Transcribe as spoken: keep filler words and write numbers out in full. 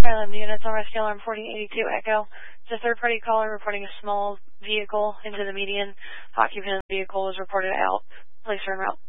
Island units on rescue alarm fourteen eighty-two Echo. It's a third-party caller reporting a small vehicle into the median. Occupant of the vehicle was reported out. Police are en route.